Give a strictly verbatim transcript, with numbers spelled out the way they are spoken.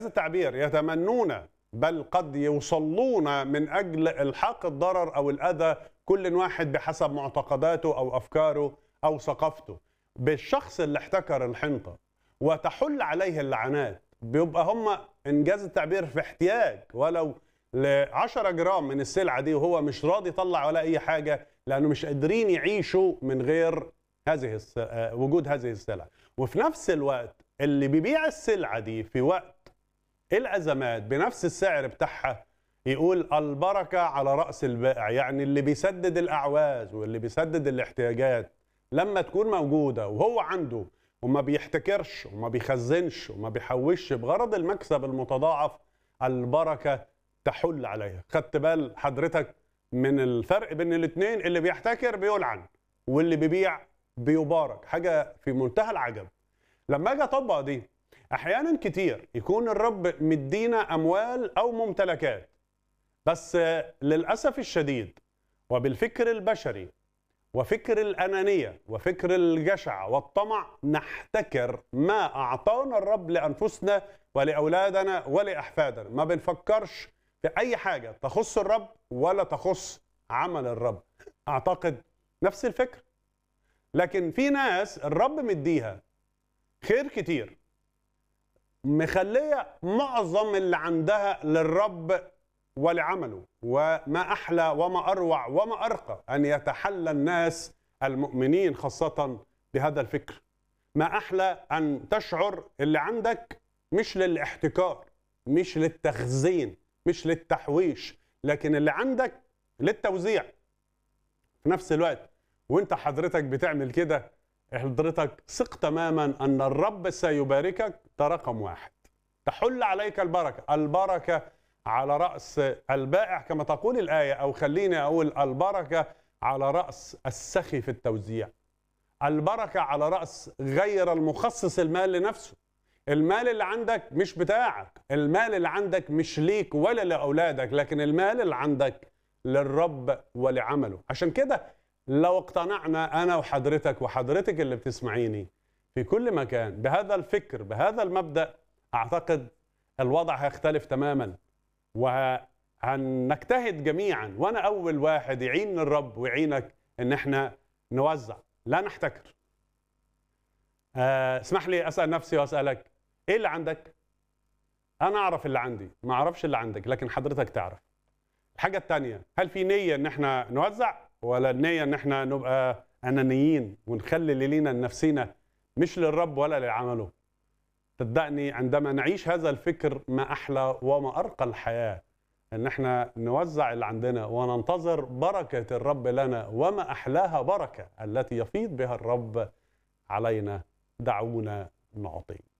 التعبير يتمنون بل قد يصلون من أجل إلحاق الضرر أو الأذى كل واحد بحسب معتقداته أو أفكاره أو ثقافته بالشخص اللي احتكر الحنطة وتحل عليه اللعنات. بيبقى هم إنجاز التعبير في احتياج ولو ل عشرة جرام من السلعة دي وهو مش راضي يطلع ولا أي حاجة لأنه مش قادرين يعيشوا من غير هذه الس... وجود هذه السلعة. وفي نفس الوقت اللي بيبيع السلعة دي في وقت الأزمات بنفس السعر بتاعها يقول البركة على رأس البائع، يعني اللي بيسدد الأعواز واللي بيسدد الاحتياجات لما تكون موجودة وهو عنده وما بيحتكرش وما بيخزنش وما بيحوش بغرض المكسب المتضاعف، البركة تحل عليها. خدت بال حضرتك من الفرق بين الاثنين؟ اللي بيحتكر بيلعن واللي بيبيع بيبارك. حاجة في منتهى العجب. لما اجي اطبق دي احيانا كتير يكون الرب مدينا اموال او ممتلكات، بس للاسف الشديد وبالفكر البشري وفكر الانانيه وفكر الجشع والطمع نحتكر ما اعطانا الرب لانفسنا ولاولادنا ولاحفادنا. ما بنفكرش في اي حاجه تخص الرب ولا تخص عمل الرب. اعتقد نفس الفكر. لكن في ناس الرب مديها خير كتير مخليه معظم اللي عندها للرب ولعمله، وما احلى وما اروع وما ارقى ان يتحلى الناس المؤمنين خاصه بهذا الفكر. ما احلى ان تشعر اللي عندك مش للاحتكار، مش للتخزين، مش للتحويش، لكن اللي عندك للتوزيع. في نفس الوقت وانت حضرتك بتعمل كده حضرتك ثق تماما ان الرب سيباركك. ده رقم واحد. تحل عليك البركه، البركه على راس البائع كما تقول الايه، او خليني اقول البركه على راس السخي في التوزيع. البركه على راس غير المخصص المال لنفسه. المال اللي عندك مش بتاعك، المال اللي عندك مش ليك ولا لاولادك، لكن المال اللي عندك للرب ولعمله. عشان كده لو اقتنعنا أنا وحضرتك وحضرتك اللي بتسمعيني في كل مكان بهذا الفكر بهذا المبدأ، أعتقد الوضع هيختلف تماما وهنجتهد جميعا. وأنا أول واحد يعين الرب ويعينك إن احنا نوزع لا نحتكر. أه اسمح لي أسأل نفسي وأسألك إيه اللي عندك؟ أنا أعرف اللي عندي، ما أعرفش اللي عندك، لكن حضرتك تعرف. الحاجة التانية، هل في نية إن احنا نوزع ولا النية ان احنا نبقى انانيين ونخلي اللي لينا لنفسنا مش للرب ولا لعمله؟ صدقني عندما نعيش هذا الفكر ما احلى وما ارقى الحياة ان احنا نوزع اللي عندنا وننتظر بركة الرب لنا، وما احلاها بركة التي يفيض بها الرب علينا. دعونا نعطي.